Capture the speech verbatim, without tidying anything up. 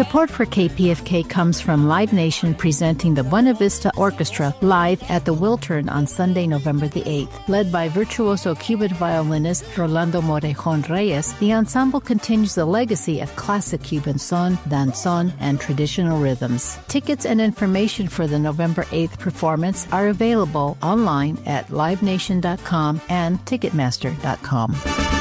Support for K P F K comes from Live Nation presenting the Buena Vista Orchestra live at the Wiltern on Sunday, November the eighth. Led by virtuoso Cuban violinist Rolando Morejon Reyes, the ensemble continues the legacy of classic Cuban son, danzón, and traditional rhythms. Tickets and information for the November eighth performance are available online at live nation dot com and ticketmaster dot com.